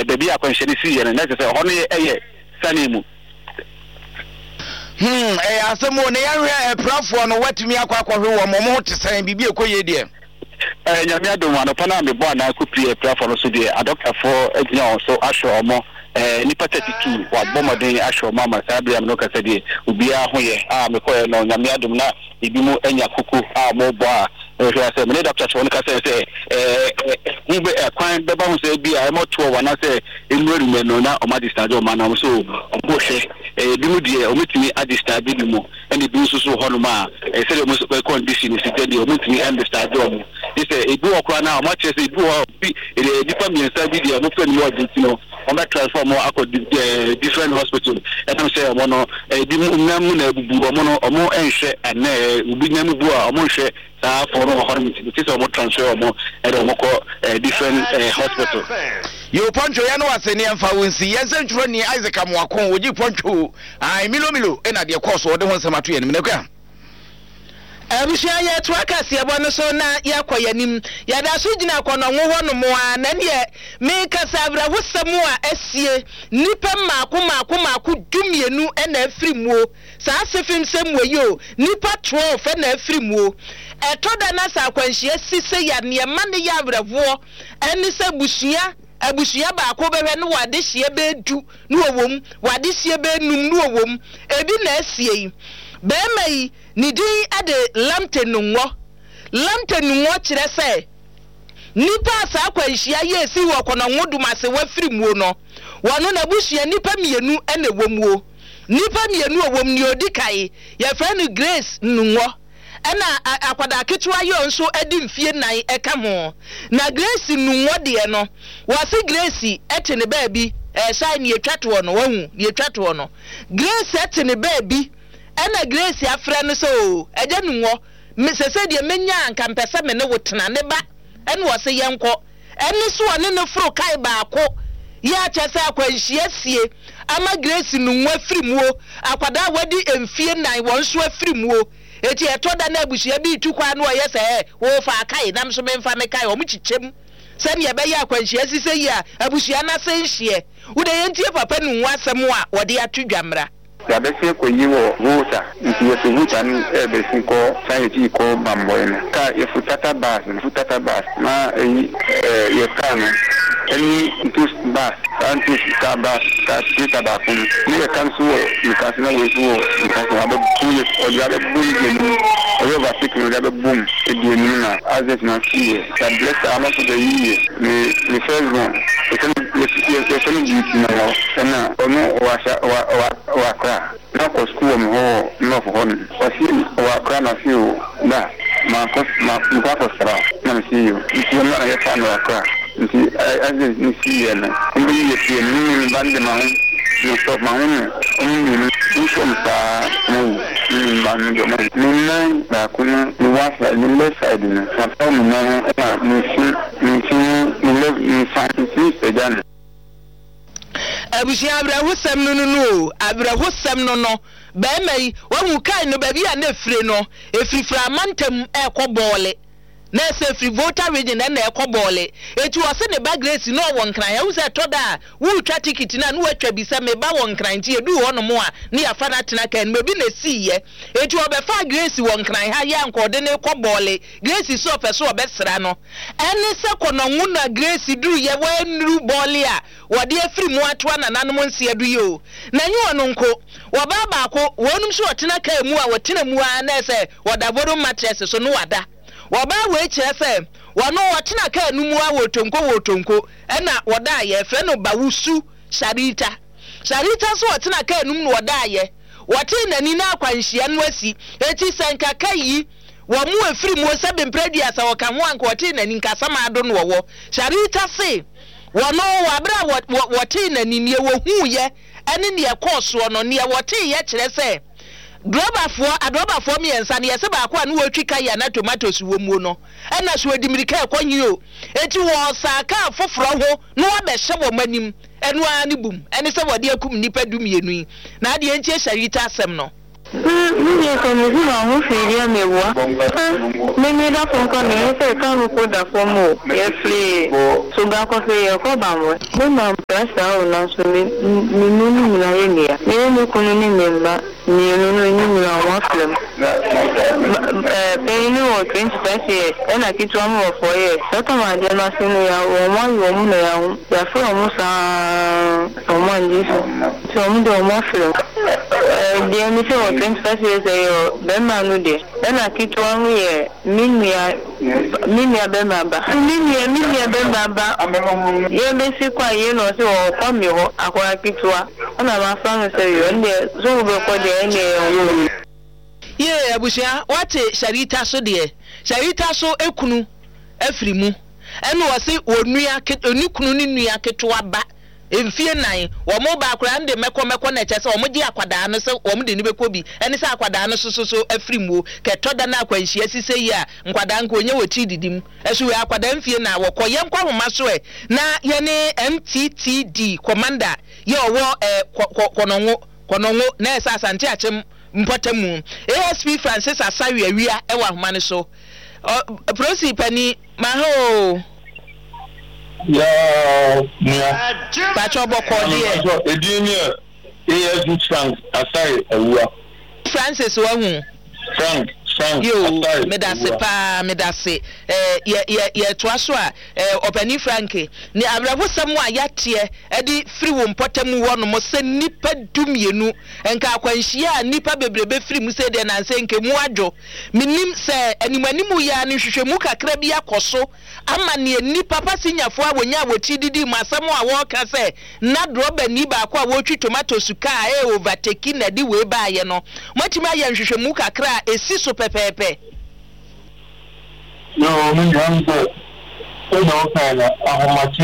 baby akwanhyɛ si yɛ na sɛ ɔno ɛyɛ sane mu asɛm ne yɛhwɛ prafoɔ no watumi akɔhwe wɔ mo te sɛn bibi ekɔyɛ deɛ nyame adom anɔpa na mebɔ anaa kɔpie prafoɔ no so deɛ adɔktafoɔ agyina wɔn so ahwɛ ɔmɔ nipa 32 wa bomodin ahwo mama sabia no kasa die obia ho ye mekɔ no nyame adom na ebi mu anya koko mo bo hwɛ sɛ me doctor so no kasa sɛ ube kwan beba ho sɛ bia mo to wana sɛ enwuru me no na o ma distance o ma na so o bo hwɛ ebi mu die o metimi adistance bi mu ɛne bi nso so hɔ no ma sɛ mo condition si tɛ die o metimi understand o mo sɛ ebi wɔ kora na o ma kyerɛ sɛ ebi wɔ bi nipa miensa bi die mo fɛ no ɔdinti no o ma transfer more different hospital and I'm saying one ebi mu na bubu omo enhwe ane ubi nyam bu a omo nhwe saa for no hormone ti so omo transfer omo e do omo different hospital yo poncho ya no aseni emfa wonsi yense nturo ni Isaac Amoako oji poncho ai milo e na de course wo de ho nsamato ye ne kwa abusua ye to akase ebo no so na yakoyanim yada so gina kono nwo no mo a na ne me kasa abra hosam a asie nipa maako dumienu e na afiri muo saa sefim sem wayo nipa 12 e na afiri muo etoda na sa kwanhia sise ya ne ma ne ya abravo eni se abusua baako behwe no wade hie bedu no wom wade hie benum no wom ebi na asie yi be mai ni din ade lamtenunwo kyerɛ sɛ nipa asa kwanhia ye si wɔ kono nwodumase wafiri muo no wɔno na busua nipa mienu ene womuo nipa mienu owom ni odikai ye friend Grace nunwo ɛna akwada ketewa ye nso adi mfie nan ɛka ho na Grace nunwo de no wɔse Grace ɛte ne baabi shine ye twatoɔ no wahu ye twatoɔ no Grace ɛte ne baabi ena Grace afra no so eja nunwo mesese de menya anka mpese me ne wotena ne ba ene wo se yenko ene so one ne fro kai baako ya kyese akwanhia sie ama Grace nunwo afiri muo akwada wadi emfie nan won so afiri muo eti etoda na abusia bi tukwa no ye se wo fa kai nam so memfa me kai o mu chikyem se ne be ya akwanhia sise yi a abusia na se nhie wo de yentie papa nunwo asem a wo de atodwamra ya bese ko yiwo vota nti vuta ni bese ko santi ko bamboyna ka ifutata bas na ye kana eni ntus bas antus ka bas ka tita ba kun ni kan suwo ni kan na wesuwo ni kan so abe kuye o ya be bunje ni o yo ba fikri ya be bum e di ni na azet na siye ka bless ama so de yi ni fezon e kan di na ono wa na ko school mo no for hon wasi wa kana fiu da ma ko sara na see you you na ya fa no akra nti aje ni see you na mbi ye tie ni bande ma no stop ma ni so mta no ni ban do ma ni na ba kuna ni wa fa ni le side na fa pa ni na ni fa ni se jan abusia abrahusem no abrahusem no ba mai wahu kai no ba bia na fire no efrifra mantam ekobole na se free voter region na ekobole eti wo se ne ba Grace no won kran ya wo se toda wo twa ticket na no atwa bi se me ba won kran ti edu ho no mo a ne ya fa na tena kan me bi na siye eti wo be fa Grace won kran ha ya nkode ne ekobole Grace so fe so obesra no ene se kono nwu na Grace duru ye wa nuru bole a wode afiri mu atoa na nanom nse adu yo na nyi wono nko wo ba ba ko wonum so otena kan mu a wotena mu a na se wodaboro mattress so no wada woba we kire se wono wotena kan nu mu a wotonko ena woda ye fre no bawusu Sharita so wotena kan nu mu woda ye wote nani na akwanhia no asi eti senka kai wo mu afiri mu se bempredia sa wo kan ho anka wote nani nkasama ado no wo Sharita se wono wabra wote nani ne wo hu ye ene ne ekoso no ne wote ye kire se adobafo miensa ne yese ba ko anu watwika ya na tomatoes wo mu no ena so adimirika ekonyi o eti wo saka foforo ho no abehye wo manim enu ani bum ene se wode akum nipa dumienu na ade entie Sharita asem no Mimi komezi na ho firia mewa. Mimi da fon ko ne se kan ko da fo mo. Ye free. So ga ko fe ye ko ba mo. Mo na pressa o na so mi nunu na ye ne. Me ko ni memba ni nunu ni na wa film. Paying or 20 years, and I keep one more 4 years. Certain my dear Martin, one woman, they are from someone this. So I'm doing more film. The only thing or 20 years, then I know this. Then I keep 1 year, Minia Bemaba. Minia Bemaba. You may see quite, you know, so come you, I keep one. And I'm a fan of you, and so we'll go there. Yeah, abusia wate Sharita so de Sharita so ekunu afrimu eno wose onua onikunu ni nua ketewa ba emfie nan wo mo ba akura nde meko na chese wo mo gi akwada no se wo mo de ni beko bi ene se akwada no so afrimu ketoda na akwanhia sise yi a nkwada nko onye woti didim esu we akwada mfie na wo koye nkwa homa so na ye ne MTTD commander ye owo kononwo na esa asante achem Mpotemu ASP Francis Asawi awia ewa homane so prosi pani maho ya pacho boko die edini ASP Francis Asawi awia Francis wa hu Frank yo medase ye toaso a opani Franke ni abrabosam a yate edi free wo mpotemu wo no mo se nipa dumienu enka akwanhia nipa bebrebe free mu se de na nse nke mu adwo minim se animanimu ya ni hwehwemu kakra bi akoso ama ne nipa pasinyafo a wonya woti didi masam a wo ka se na droba ni ba kwa wo twi tomato suka overtake na di we ba ye no motima ya hwehwemu kakra esi so pepepe no me yambe so no kana ahomachi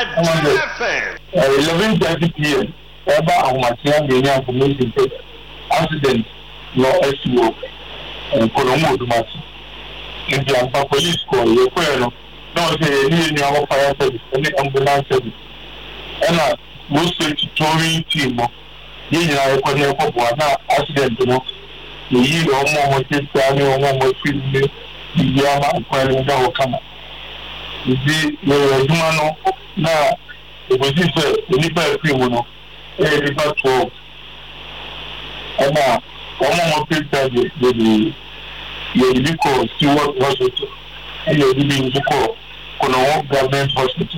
11:30 p.m. eba ahomachi ande nya information accident no SUO konomo dumasi ndi ampa police call ye kweno no say ni awo fire service ni ambulance service ena most towing team ye nyina ekwane ekobua na accident no yi omo testa ni omo film ni ya ma kwani da wakama izi le juma no na obosise ni pa film no ni pa 12 ena omo testa de ye ko Stewart Hospital and ye di ko kono government hospital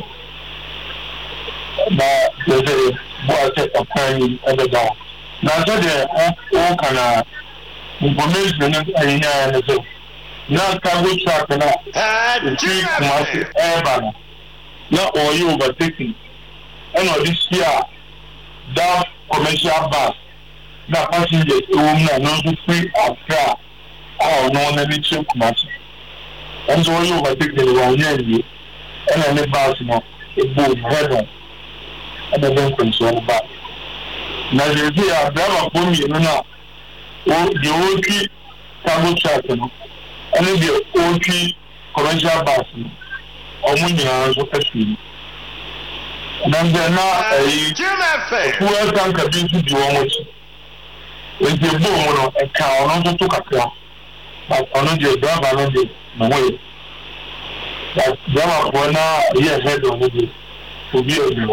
na de boate apani edaga na so de o kana information ayina na so na cargo truck na ti kumasi eba na oyi overtaking and all this year that commercial bus na passengers na no free Accra no na ni chi kumasi and so oyi overtaking the one year and the bus no boom head on and then concern back na je ya driver for me no o the only cargo truck no and the only commercial bus no omo nyina so kafi na na fuel tanker bi su di omo chi enti boom no e ka ono to kakra but ono je driver no de no way that driver for na here head on the to be able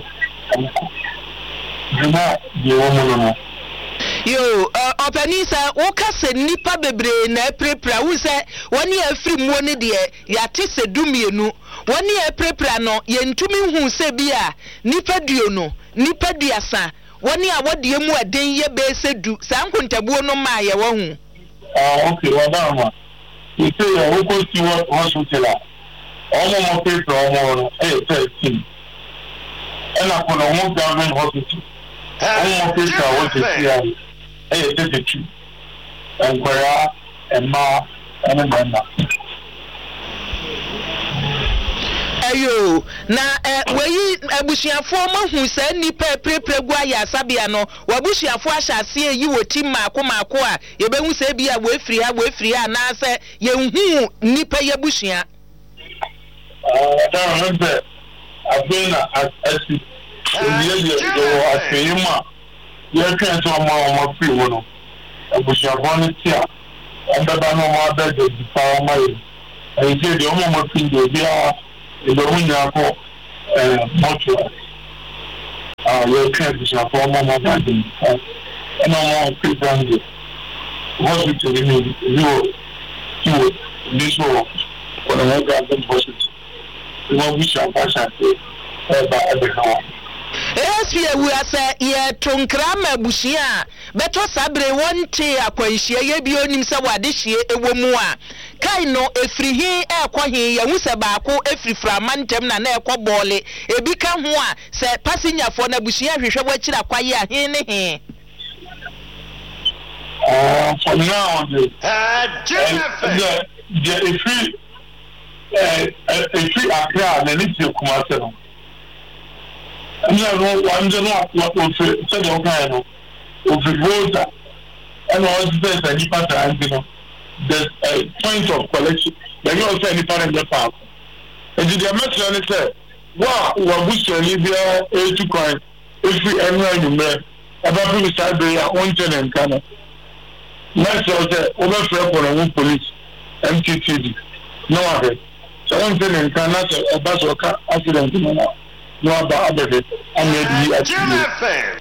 Juma di woman no yo opanisa wo kase nipa bebre na prepra wo se woni afri mu ne de ya te se dumienu woni prepra no ye ntumi hu se bia nipa duo no nipa duasa woni awode mu aden ye be se du sa nkontabuo no ma ye wo hu okay wadama ite ya wo ko ti wo hospital omo mo prepra omo no 13 ela kono mo government hospital omo prepra wo ti ya tetu enkwara emma enema ayo na weyi abusuafo mahu sa nipa prepregu aya asabia no wabusuafo ahyase yi woti maako a yebehu sa bia wo efiri ha na se yehu nipa yabusua da remember abena asi ye afeyima ye kan so ma free wono volunteer and the Banama bed of the power mile. I say the only thing they are in the window mortuary. Your camp for Mama Badin and no more people. Hospital in you this world for the whole government hospital. You know, we shall pass at the house. Yes, we are say, ye Tonkrama Bushia, better Sabre one tea, Aquantia, ye be on himself, this year, a woman. Kaino, a free he, a quahi, a Musabako, a free framantem, and a quabole, a become one, say, passing your phone, a Bushia, we shall watch it a quiet here. For now, if we are clear, then it's your commercial. I'm not what will say the kind of the water and all this and you pass the there's a point of collection. Then you also any part in the park. And the American said, wow, what we shall leave here to coin if we ever in there about the side they are on and Canada. Next, I said, overflow for a police, MTTD. No other. So one thing in Canada, a bus or car accident. No about it. I made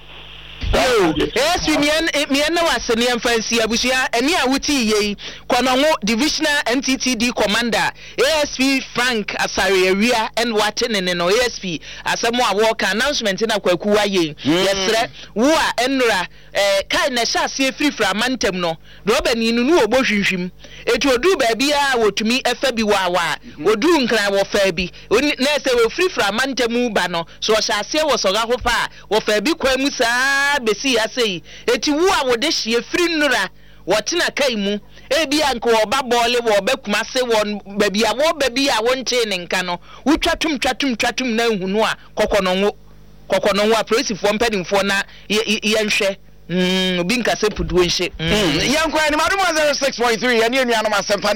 yes, we was a near fancy Abusia, and near Wuti ye, Konongo Divisional NTTD Commander, ASP Frank Asaria and Watten and no ASP, as some more walk announcement in a Kwakua ye. Yes, sir. Wa Enra, Kaina Shasi free from Mantemno, Robin in Nuo Boshim. It will do baby, to me a Fabi Wawa, would do in Clan or Fabi, when Nessa will free from Mantemu Bano, so I shall say was Ogahopa, or Fabi Quemusa. Besi asei eti wo a wo de hie free nura wotina kaimu ebi anko oba bole wo bekuma se won baby a wo nche ne nka no wo twatum na ehunu a kokono wo apresifo mpanimfo na yenhwe Binka Sepudu Yankwa ni Maduma 06.3 and Yanianama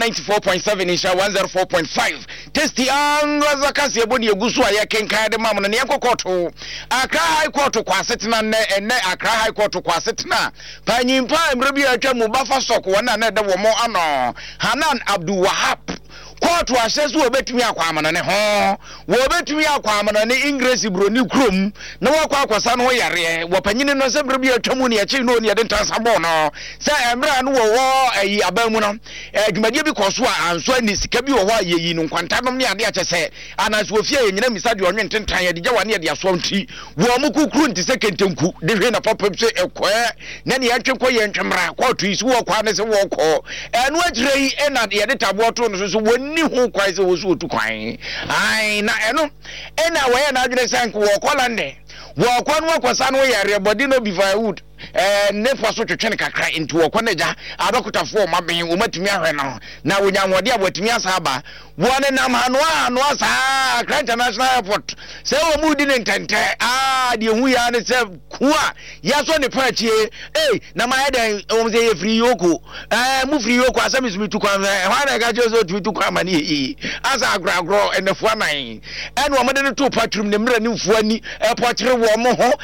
94.7 Isha 104.5 Testi Angaza Kasi Ebony Gusua Yakenka de Mamma Yanko Koto Accra High Court kwa setina ne Accra High Court kwa setina Panyimpa Mrebia Chamu Bafa Sok wana ne da womo ano Hanan Abdul Wahab Court was says we betumi akwamana ne ho wo betumi akwamana ne English broni krom na wakwa kwasa no yare wo panyine no se brebi atwamu ne yachi no ne den tansabo no se emra no wo ayi abamu no adwumadie bi koso a anso ani sika bi wo ho ayi no kwanta no ne ade ache se anaso ofie yenyina misade onwe ntentan ye de gya wane de aso nti wo mu kukuru nti se kentenku de hwe na papa se ekwe na ne yatwe ko ye ntwemra court isi wo kwa ne se wo ko enu agire yi ena de de tabo to no so ni hu kwai se wo so tu kwan ai na eno ena wo ye na adwene sanku wo kolande wo kwa no kwasa no yare body no be firewood ne faso twetwe ne kakra into wo konaja adokotafo maben wo matumi ahwe no na wonya nwode abotumi asaba wo ne nam hano asa Accra International Airport se wo mudi ne ntente de hu ya ne se kua ya so ne pachie na ma den o mze ye free yoko mu free yoko asami sumitu kwa hwa na ga jeso tumitu kwa mani asa agragro enefo anan wo mede ne to patrum ne mra ne mfu ani airport re wo mo ho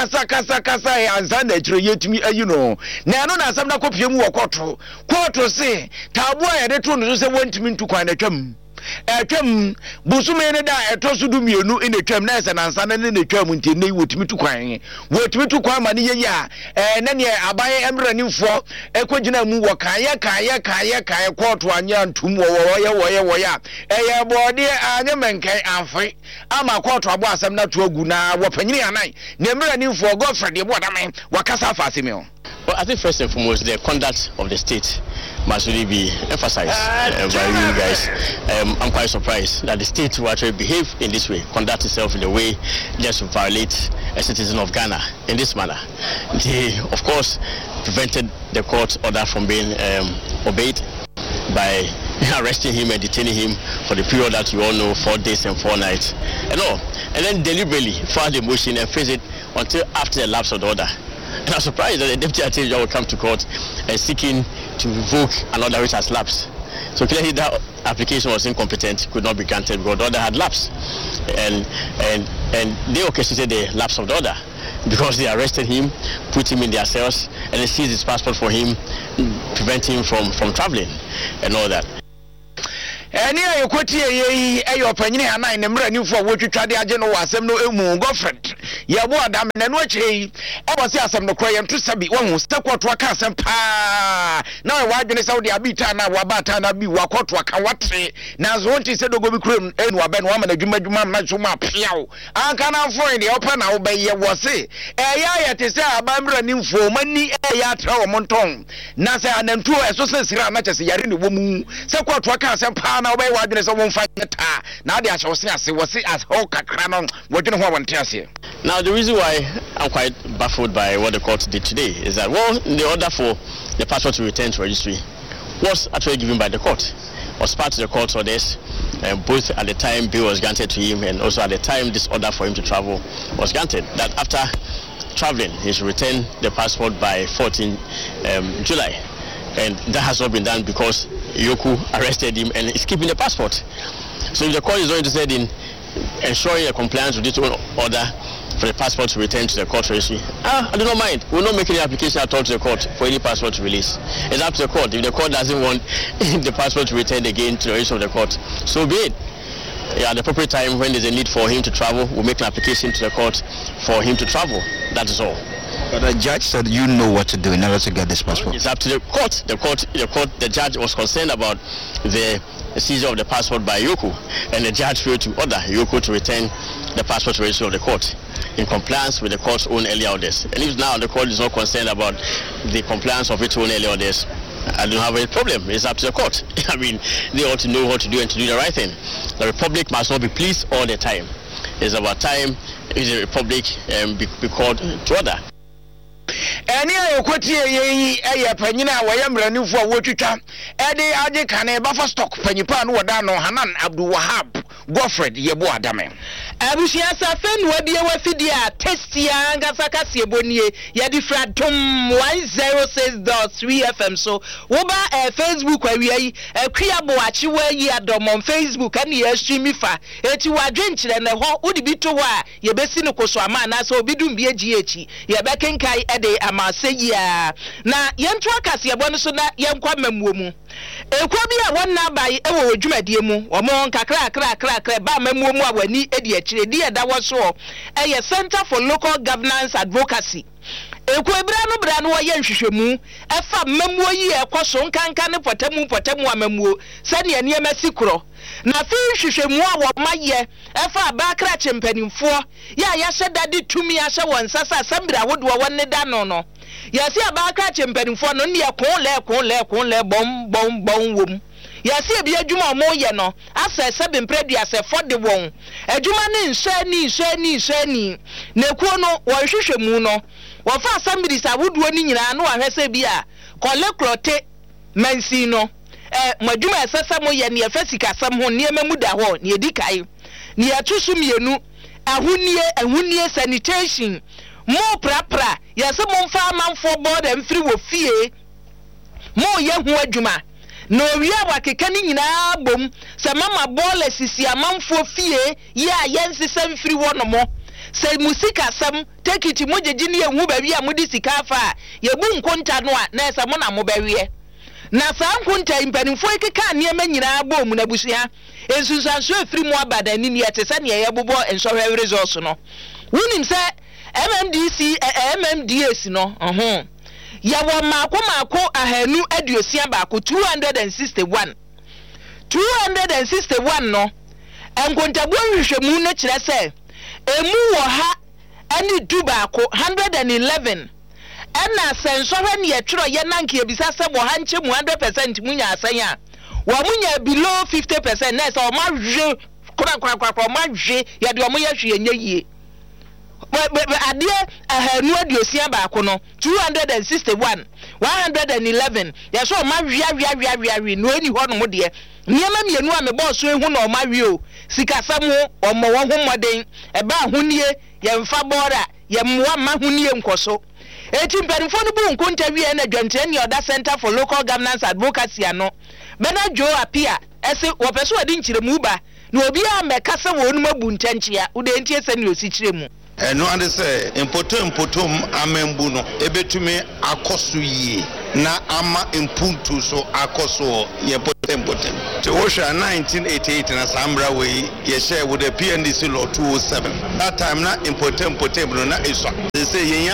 kasa ya anzana yetumi ayino na no na asam na kopiemu wo koto se tabua ya de to no se wontimi ntukwan na twam busume ne da etoso du mienu ene twam na ese nansa na ne twam nti ne wotimi tukwan ma ne ye ya na ne abaye emra nimfo ekogina mu wo kaye koto anya ntum wo ya eye bode anya menkai amfe ama koto abo asam na to agu na wo panyini anan ne emra nimfo Godfrey de boda men wakasa afase me. Well, I think first and foremost, the conduct of the state must really be emphasized by you guys. I'm quite surprised that the state will actually behave in this way, conduct itself in a way just to violate a citizen of Ghana in this manner. They, of course, prevented the court order from being obeyed by arresting him and detaining him for the period that you all know, 4 days and 4 nights. And then deliberately filed the motion and phrased it until after the lapse of the order. And I'm surprised that the Deputy Attorney General will come to court seeking to revoke an order which has lapsed. So clearly that application was incompetent, could not be granted because the order had lapsed, and they orchestrated the lapse of the order because they arrested him, put him in their cells, and they seized his passport for him, prevent him from traveling and all that. Any ayo kwoti ye ayo panyine anan ne mra ni fo wo twitwade age no wasem no emu Godfred ye bo adam na no akyi e bo se asem no kro ye nto sabi wo hu stakwoto aka asem pa na wa adwene Saudi abita na wa bata na bi wa kwoto aka wate na zo nti se dogo bi krom enu aba no ama na dwuma na so ma piawo anka na fo de opa na wo be ye wo se ya te se aba mra ni mfo mani ya tra wo monton na se anantu eso se sira na chese yare ne wo mu se kwoto aka asem pa na obey wa dwene so won fa ta na de ahye wose ase wose as ho kakra no wodwene ho wonte ase. Now the reason why I'm quite baffled by what the court did today is that the order for the passport to return to registry was actually given by the court, was part of the court's orders, both at the time bail was granted to him and also at the time this order for him to travel was granted, that after traveling he should return the passport by 14 July. And that has not been done because Yoku arrested him and is keeping the passport. So if the court is not interested in ensuring a compliance with this order for the passport to return to the court registry, I do not mind. We will not make any application at all to the court for any passport to release. It's up to the court. If the court doesn't want the passport to return again to the registry of the court, so be it. At the appropriate time, when there's a need for him to travel, we'll make an application to the court for him to travel. That is all. But the judge said you know what to do in order to get this passport. It's up to the court. The judge was concerned about the seizure of the passport by Yoku, and the judge failed to order Yoku to return the passport to registry of the court in compliance with the court's own earlier orders. And if now the court is not concerned about the compliance of its own earlier orders, I don't have a problem. It's up to the court. I mean, they ought to know what to do and to do the right thing. The republic must not be pleased all the time. It's about time the republic be called to order. Any akwati ye panyina wa yamrani fo wotwitwa ede age kane bafa stock panyipa no wada no Hanan Abdul Wahab Godfred yebo adame abusia safen wadie wafidi a testia ngasa kase bonie ye difra tom 106.3 FM so woba Facebook awiai akuabo achiwa yi adomon Facebook ani ye stream fa eti wadwenkyere ne ho udi bi to ho a ye besi ne koso ama na so obidum bi agi echi ye bekenkai ede amaseya na yentu akase ebo no so na yenkwa mamuo mu ekwa bi a wonna bai ewo odwumadie mu omo kakra ba mamuo mu awani edi akire di eda wo so eye Center for Local Governance Advocacy ekwa bra no wo ye nhwehwemu efa mamuo yi ekoso nkanka ne potamu amamuo sane aniema sikro na fi hwehwemu a wo maye efa bakra chempanimfo ya hyeda de tumi ahye won sasa asambira hodo wonne da no yasi abakra chempanimfo no ne kon le bom wom yasi ebi adwuma mo ye no asa sebe mpredi ase fode won adwuma ne nsani na ekuo no wo hwehwemu no wo fa asambiri sa wodo ni nyina no ahwese bi a kolekrote mansi no madwuma esesa mo ye ne efasika sam ho ne emamu da ho ne edikai ne atusu mienu ahunie sanitation mo prapra yase mo mfa amanfo board emfiri wo fie mo ye hu adwuma no wiya wakeka ni nyina bom se mama ball sisi amanfo fie ya yensi samfiri wo no mo se musika sam take it mo jeji ne hu ba wi a mo di sika afa ye bu nkonta no a na ese mo na mo ba wie na sa nkonta impanimfo ekeka ne ema nyina bom na busia ensusanso efiri mo abada ni ne ete se ne ye bobo ensohwe resource no wunim se MMDAC no ya wo mako ahanu aduosia baako 261 no enkontabu hwehwemu no kire se emu wo ha ani du baako 111 ena sensohwe ne yetwero ye nanke ebisa se bo ha nche mu 100% munya asan a wo munya below 50% na se o ma hwe kura ma hwe ye de o mo ye hwe enye yie adie ahanu aduosia baako no 261 111 yeso ma hwia no ani ho no mo de niema mienu a me boss ehu no ma hwie o sikasam ho omo wo ho moden eba ahonie ye mfa bora ye mwa ma huni enkoso eti mpanifo no bu nkonta wie na dwantre ne oda Center for Local Governance Advocacy ano bena jo apia ese wo peso adi nchiremu ba na obi a meka se wo numa bu ntanchia wo de ntie se ne osi chiremu eno ande se impotom amembu no ebetumi akoso yie na ama impuntu so akoso ye potem to osha 1988 na sambra we ye share with the PNDC law 207 that time na impotem no na iswa they say ye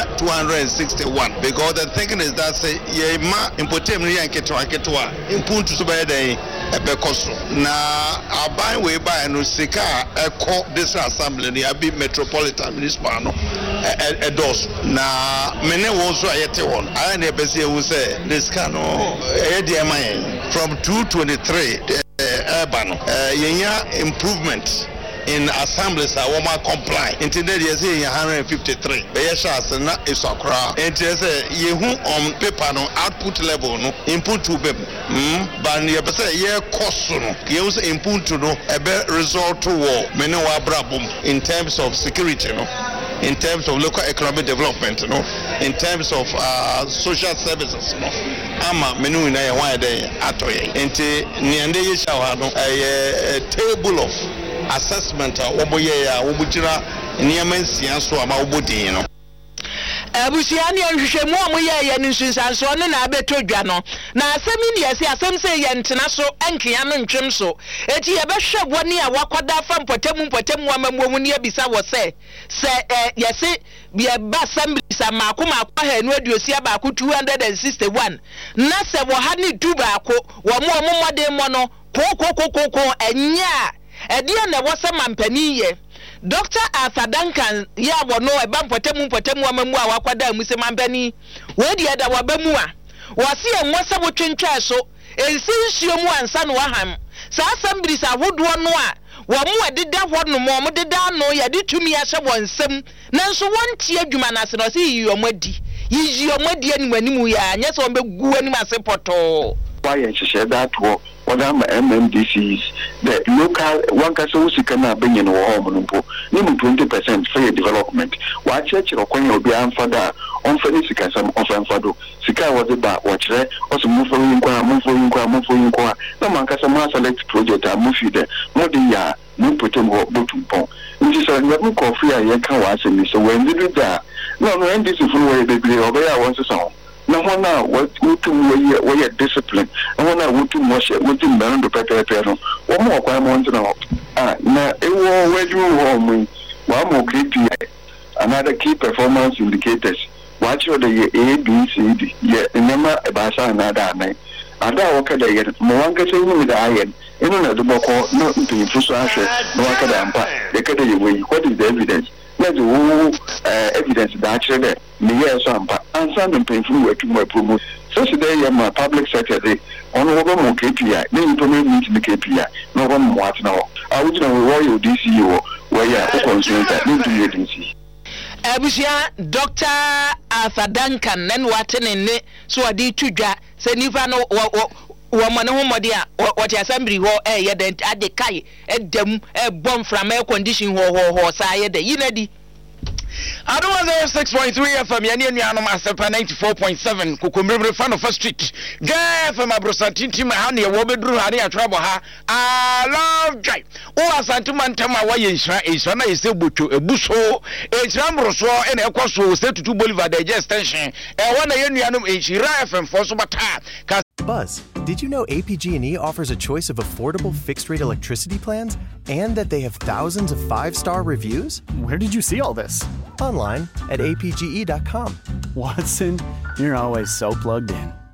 261 because the thinking is that say ye ma impotem no yanketwa impuntu so be den ebe koso na aban we buy no sika eko this assembly ni abi metropolitan municipal no edos na mene wo so ayete won aya na ebe se wu say this kind of from 223 urban improvement in assemblies are woman comply until they say 153 be yes na isokra until say yehu on paper no output level no input to be ban ye be say ye cost no ye use input to no ebe result to war many wa brabum in terms of security no in terms of local economic development no in terms of social services no ama menu na ye wan dey atoye enti ni ande ye shawa no a table of assessment oboye ya obugira niamansia so ama obodin no abusia ne nhwehwemu omoye ye ne nsunsanso ne na abetodwa no na asemi ne yesi asem se ye ntena so enkia no ntwem so eti ye behwe boni a wakoda fa mpotemu amammu ne abisa wo se yesi bia ba assembly sa makoma ha nu aduosi ba ko 261 na se wo ha ne du ba ko wo mo modem mo no ko enya edia na wo se mampani ye Dr. Arthur Duncan ya wono e ba mpotemu amamu a wakwada mu se mampani we dia da wabamu a wase enwo se wo twentwa so ensi nsuo mu ansa no waham sa assembly sa wodo no a wo mu adeda ho no mo deda no ya de tumi ya hye wonsem nanso wontie adwuma na se no se yi omadi animu ya nya so mbegu anim ase poto why share that work what am MMDCs the local one person who can bring in home 20% for development wa church okwan obi amfada on finish some of amfado sika was ba watch also move for yinkwa na man kasa ma select project a move you there more the ya no potom ho botumpon nti so na mu kofi a ye kan wa asemi so when did that no NDC full way bebre obeya won so na wana wotum we discipline na wana wotum wotum bando pepe no wo mo kwa mo ntna na ewo weju ho mu wa mo KPI another key performance indicators watch the ABCD ye nema ebasa na da nai ada wo kada ye mo wanka se ni da ayen ino na duboko no mpinfu so ahwe no wakada ampa ye kada ye we what is the evidence let the evidence that actually me yes ampa ansa no mpinfu we tumo promote so today my public secretary on wo mo KPI na implement meet the KPI no wo mo atna wo awujina we royal DCO we ya o consultant ni do agency abusia Dr. Arthur Duncan nen watene ne so adi tudwa se nifa no wo mo ne ho mode a what assembly ho ye den ade kai edam bom from air condition ho sa ye de yinadi I don't want 6.3 FM yanu masepa 94.7 kukumbre fan of street FM abrosantin team ha ne wo bedru ha ne atrabo ha I love joy o asantuma ntama wa ye nsra na yese boto ebuso nsramroso ene ekoso state to Bolivar the extension wana yanu nsra FM for so bata Buzz, did you know APG&E offers a choice of affordable fixed-rate electricity plans and that they have thousands of 5-star reviews? Where did you see all this? Online at apge.com. Watson, you're always so plugged in.